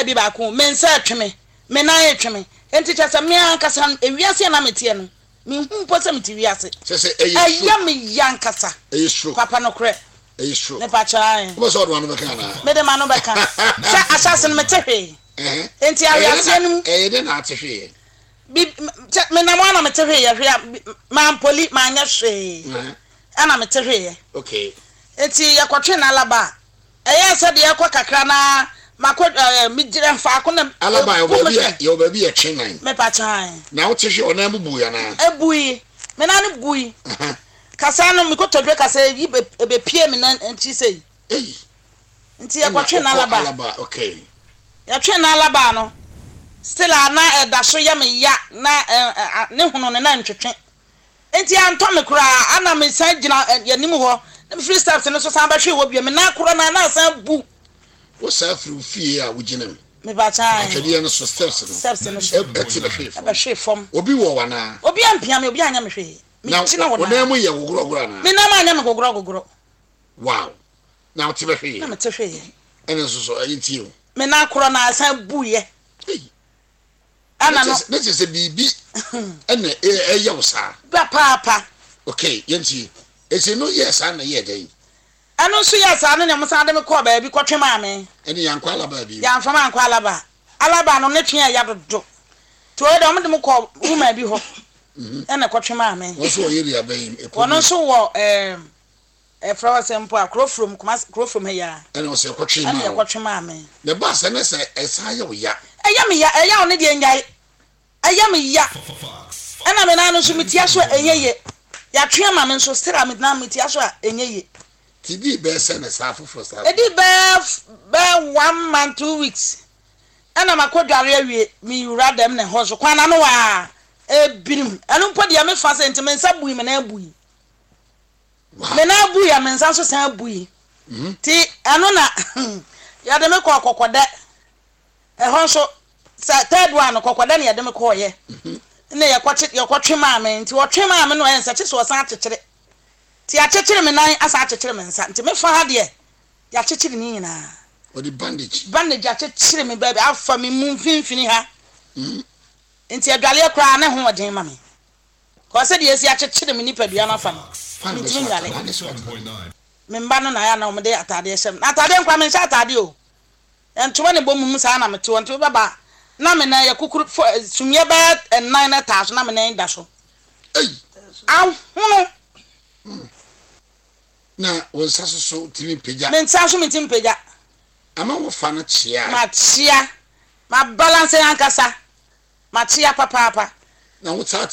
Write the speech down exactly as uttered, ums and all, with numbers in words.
aka bi ba ko men sa tweme men na etweme enti chasa me ankasa ewiase na metie no me hu po sam ti wiase se se eyi aya me yankasa eyi stroke papa no kre eyi stroke ne pa chan ko so do anu be kan na me de ma no be kan sha assassin me tehwe eh enti awiase no eh de na tehwe bi me na mo na me tehwe ya hwe ma poli ma anya hwe ana me tehwe okay enti yakotwe na alaba eya se de yakọ kakra na mako mi dire fa ko na alaba yo baby yo baby e chenan me pa chan na wo tehwe ona bubu ya na ebui me na ne bui kasa no mi ko todwe kasa yi be pie me na enti sei eh enti yakotwe na alaba alaba okay ya twe na alaba no still ana eda so ya me ya na ne hunu ne na ntwetwe enti anto me kura ana me san gina yanim ho na free steps no so san ba hwe wo bia me na kura na na san bu wo sa fru fie a wo gina me me ba chan atwede no so steps no steps no e ti be hwe ba hwe fom obi wo wana obi ampia me obi anya me hwe me ti na wo na mo ye gogoro gogoro na me na ma anya me gogoro gogoro wow na wo ti be hwe na me ti hwe ene so so ayi ti o me na kura na san bu ye ana no na se bibi ene e ye wo sa ba papa okay yenti ese no yes ana ye dey ano so yes ana ne mo san de me ko ba bi ko twe ma me ene yankwa alaba bi ya mfama ankwa alaba alaba no ne twe ya dodo to e do mo de mo ko woman bi ho ene ko twe ma me wo so ye ria ben e wono so wo eh e flower sempo akro from kro from here ene wo se ko twe ma ene ko twe ma me ne ba se ne se esa ye wo ya eya me ya eya one de nyai eya me ya ena me na no so metia so enyeye ya twe ma me so stira me na metia so enyeye tibi be se ne sa foforo sa edi be be one month two weeks ena makodware awie mi yura dem ne ho so kwana no wa e birim enu podi ya me fa se ntime nsa bui me na bui me na bui ya me nsa so san bui ti enu na ya de me ko kokode e ho so sa third one kokode na ya de me ko ye ne ya kwatwe ya kwatwe ma me nti wo twe ma me no ensa che so san akekere ti ya kekere me nan asa akekere me nsa nti me fa ha de ya kekere ni nyina o di bandage bandage ya kekere me baby afa me mu mfimfini ha mhm nti adwale kra na ho odin ma me ko se de esi akekere me nipa dua na fa no nti ngale me mba no na ya na o me de atade hyem atade nkwa me sha atade o entuma ne bomu mu sa na me to nti baba na me na ya kukuru sumye ba nine na ta so na me na nda so ei aw hunu na won sa so so timi peja me nsa so me timi peja ama wo fa na chia ma chia ma balance yankasa ma chia papa papa na wo ta